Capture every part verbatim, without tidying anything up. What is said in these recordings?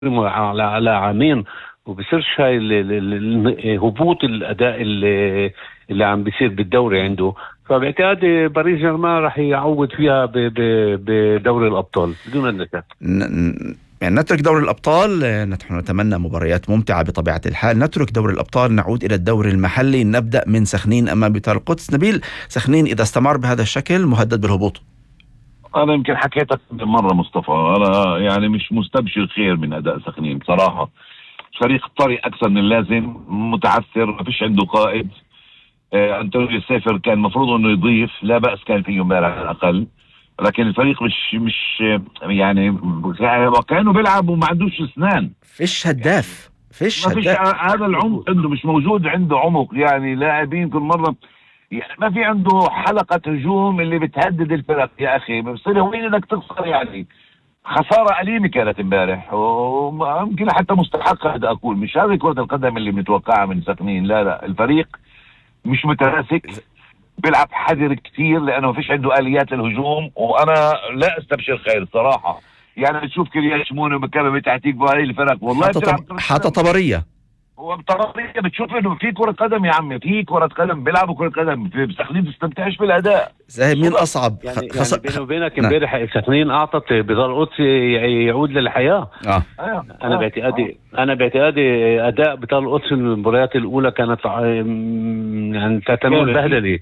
على على عامين وبصيرش هاي ال- ال- ال- هبوط الاداء اللي, اللي عم بيصير بالدوري عنده. فباعتقادي باريس جيرمان راح يعوض فيها ب- ب- بدوري الابطال بدون ادنى شك. ن- ن- يعني نترك دوري الأبطال. آه، نحن نتمنى مباريات ممتعة بطبيعة الحال. نترك دوري الأبطال، نعود إلى الدوري المحلي. نبدأ من سخنين أمام بيتر القدس. نبيل، سخنين إذا استمر بهذا الشكل مهدد بالهبوط. انا يمكن حكيتك مرة مصطفى، انا يعني مش مستبشر خير من اداء سخنين بصراحة. فريق طري اكثر من اللازم، متعثر، ما فيش عنده قائد. آه انطونيو السيفر كان المفروض انه يضيف، لا بأس كان فيه امبارح على الاقل، لكن الفريق مش مش يعني كانوا بيلعبوا وما عندوش اسنان. فيش هداف، فيش ما فيش هداف. هذا العمق عنده، مش موجود عنده عمق. يعني لاعبين كل مرة يعني ما في عنده حلقة هجوم اللي بتهدد الفرق. يا اخي بصير وين انك تخسر؟ يعني خسارة أليمة كانت امبارح، ويمكن حتى مستحقة هذا اقول. مش هذه كرة القدم اللي بنتوقعها من سخنين. لا لا، الفريق مش متماسك، بيلعب حذر كتير لانه ما فيش عنده اليات للهجوم، وانا لا استبشر خير صراحة. يعني بتشوف كريا شمونه ومكابه بتعتيك بهاي الفرق والله حتى طب... حتى طبرية وبطريقة بتشوف انه في كرة قدم يا عمي، في كرة قدم، بيلعبوا كرة قدم في سخنين، تستمتعش بالاداء. زي مين اصعب؟ يعني, خص... يعني بيني وبينك امبارح سخنين اعطت بيتر القدس يعود للحياه. اه آه. انا آه. باعتقادي انا باعتقادي اداء بيتر القدس المباريات الاولى كانت ع- يعني تعتبر بهدله،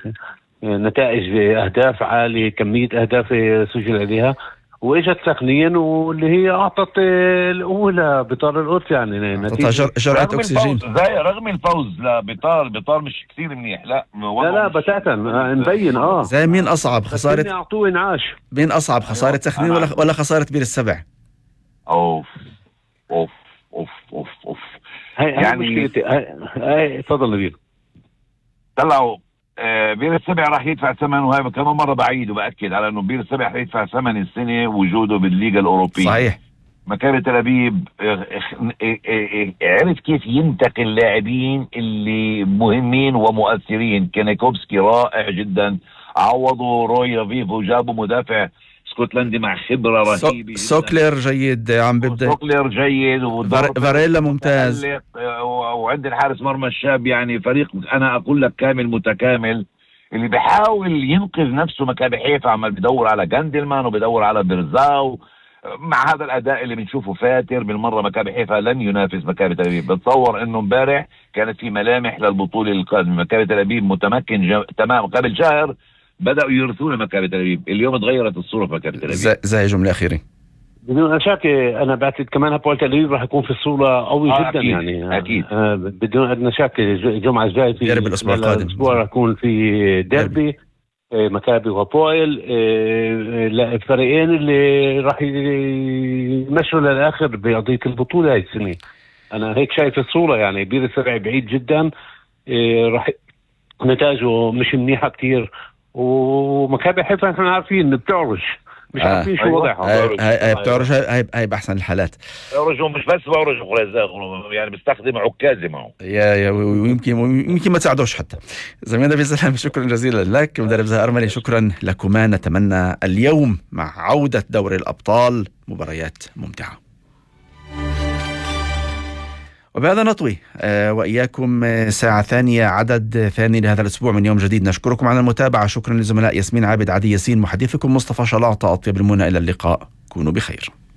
نتائج اهداف عاليه، كميه اهداف سجل عليها، واجت سخنين واللي هي اعطت الاولى بيتر القدس. يعني اعطتها جر... جرعة رغم اكسجين. الفوز زي رغم الفوز لا بيطار بيطار مش كثير منيح. لا لا لا بتاتا مبين. اه زي مين اصعب؟ خسارة اعطوه انعاش. مين اصعب؟ خسارة سخنين ولا ولا خسارة بير السبع؟ اوف اوف اوف اوف اوف هاي يعني يعني مشكلتي. هاي هاي تفضل نبيل. طلعوا آه بير السبع راح يدفع ثمن، وهي كمان مرة بعيد وبأكد على انه بير السبع راح يدفع ثمن السنة وجوده بالليغا الأوروبية. صحيح. مكابة تل أبيب عرف كيف ينتقي اللاعبين اللي مهمين ومؤثرين. كانيكوبسكي رائع جدا، عوضوا روي رافيفو، جابوا مدافع اسكتلندي مع خبرة رهيبة. سوكلير جيد عم بيبدأ. سوكلير جيد، فاريلا ممتاز، وعند الحارس مرمى الشاب. يعني فريق انا اقول لك كامل متكامل، اللي بيحاول ينقذ نفسه. مكابي حيفا عمال بدور على جاندلمان وبدور على بيرزاو. مع هذا الاداء اللي بنشوفه فاتر بالمره، مكابي حيفا لن ينافس مكابي تل ابيب. بتصور انه امبارح كانت في ملامح للبطوله القادمه. مكابي تل ابيب متمكن جو... تمام. قبل شهر بداوا يرثون مكابي تل ابيب، اليوم تغيرت الصوره في مكابي تل ابيب. زي, زي جمله اخيره بدون شك انا بعتقد كمان هابول تل ابيب راح يكون في الصوره قوي آه جدا. أكيد. يعني اكيد آه بدون ادنى شك. الجمعه الجايه في ديربي الاسبوع القادم، الاسبوع راح يكون في ديربي مكابي وبويل، الفريقين اللي راح يمشوا للاخر بقضيه البطوله هاي السنه. انا هيك شايف الصوره. يعني بير السبع بعيد جدا، راح نتائجه مش منيحه كتير، ومكابي حيفا احنا عارفين انه بتعرج، مش آه. عارفين شو وضعها. هاي هاي بتعرج، هاي هاي باحسن الحالات. بعرج مش بس بعرج، يعني بيستخدم عكازه معه. يا يا ويمكن يمكن ما تساعدوش حتى. زميلنا نبيل سلام، شكرا جزيلا لك. مدرب زهر أرملي، شكرا لكما. نتمنى اليوم مع عودة دوري الأبطال مباريات ممتعة. وبهذا نطوي آه وإياكم ساعة ثانية، عدد ثاني لهذا الأسبوع من يوم جديد. نشكركم على المتابعة. شكرا للزملاء ياسمين عابد، عدي ياسين، محدثكم مصطفى شلاطة. أطيب المنى، إلى اللقاء، كونوا بخير.